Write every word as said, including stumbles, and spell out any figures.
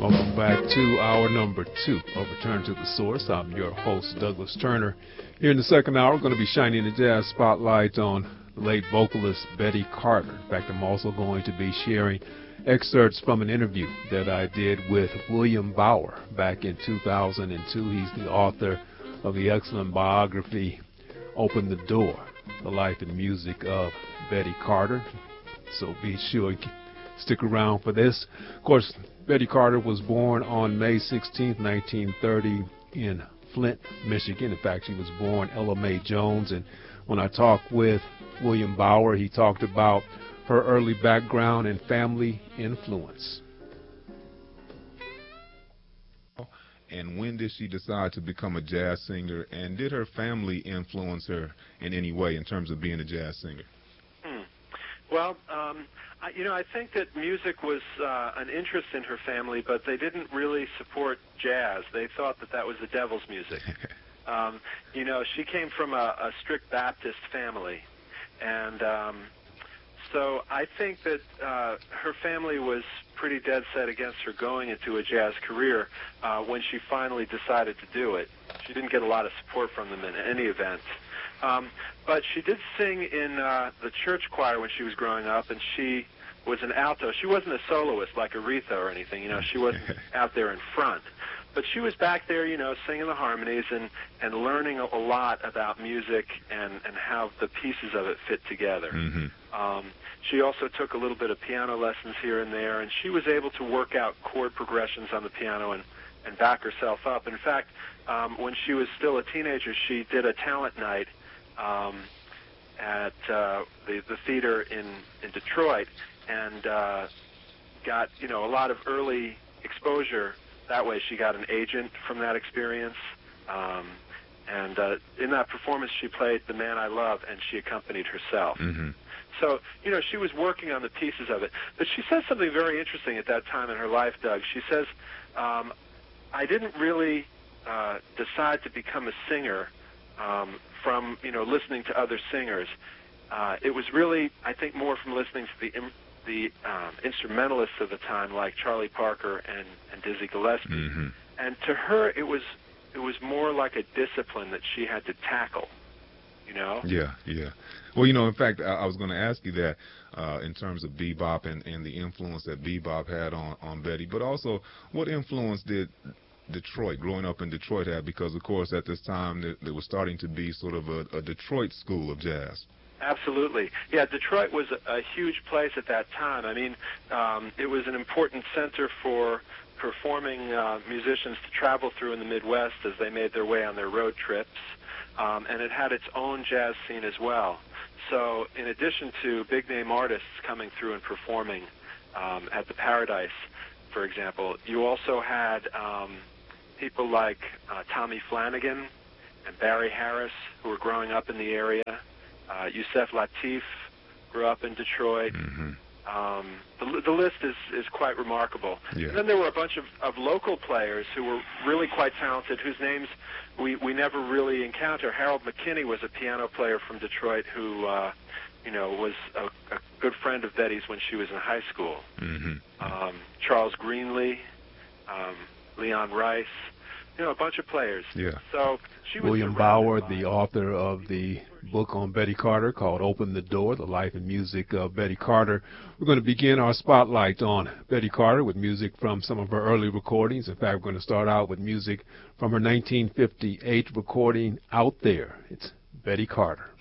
Welcome back to hour number two of Return to the Source. I'm your host, Douglas Turner. Here in the second hour, we're going to be shining the jazz spotlight on the late vocalist Betty Carter. In fact, I'm also going to be sharing excerpts from an interview that I did with William Bower back in two thousand two. He's the author of the excellent biography, Open the Door, The Life and Music of Betty Carter. So be sure to stick around for this. Of course, Betty Carter was born on May sixteenth, nineteen thirty in Flint, Michigan. In fact, she was born Ella Mae Jones. And when I talked with William Bower, he talked about her early background and family influence. And when did she decide to become a jazz singer? And did her family influence her in any way in terms of being a jazz singer? Hmm. Well, um, I, you know, I think that music was uh, an interest in her family, but they didn't really support jazz. They thought that that was the devil's music. um, you know, she came from a, a strict Baptist family, and um, so I think that uh, her family was pretty dead set against her going into a jazz career uh, when she finally decided to do it. She didn't get a lot of support from them in any event. Um, but she did sing in uh, the church choir when she was growing up, and she was an alto. She wasn't a soloist like Aretha or anything, you know. She wasn't out there in front. But she was back there, you know, singing the harmonies and, and learning a, a lot about music and, and how the pieces of it fit together. Mm-hmm. Um, she also took a little bit of piano lessons here and there, and she was able to work out chord progressions on the piano and, and back herself up. In fact, um, when she was still a teenager, she did a talent night um, at uh, the, the theater in, in Detroit and uh, got, you know, a lot of early exposure. That way she got an agent from that experience. Um, and uh, in that performance, she played The Man I Love, and she accompanied herself. Mm-hmm. So, you know, she was working on the pieces of it. But she says something very interesting at that time in her life, Doug. She says, um, I didn't really uh, decide to become a singer um, from, you know, listening to other singers. Uh, it was really, I think, more from listening to the the um, instrumentalists of the time, like Charlie Parker and, and Dizzy Gillespie. Mm-hmm. And to her, it was it was more like a discipline that she had to tackle, you know? Yeah, yeah. Well, you know, in fact, I, I was going to ask you that uh, in terms of bebop and, and the influence that bebop had on, on Betty, but also what influence did Detroit, growing up in Detroit, have? Because, of course, at this time, there, there was starting to be sort of a, a Detroit school of jazz. Absolutely. Yeah, Detroit was a, a huge place at that time. I mean, um, it was an important center for performing uh, musicians to travel through in the Midwest as they made their way on their road trips. Um, and it had its own jazz scene as well. So in addition to big-name artists coming through and performing um, at the Paradise, for example, you also had um, people like uh, Tommy Flanagan and Barry Harris, who were growing up in the area. Uh, Yusef Lateef grew up in Detroit. Mm-hmm. Um, the, the list is, is quite remarkable. Yeah. And then there were a bunch of, of local players who were really quite talented, whose names we, we never really encounter. Harold McKinney was a piano player from Detroit who, uh, you know, was a, a good friend of Betty's when she was in high school. Mm-hmm. Um, Charles Greenlee, um, Leon Rice, you know, a bunch of players. Yeah. So she was William Bower, the author of the book on Betty Carter called Open the Door, The Life and Music of Betty Carter. We're going to begin our spotlight on Betty Carter with music from some of her early recordings. In fact, we're going to start out with music from her nineteen fifty-eight recording, Out There. It's Betty Carter.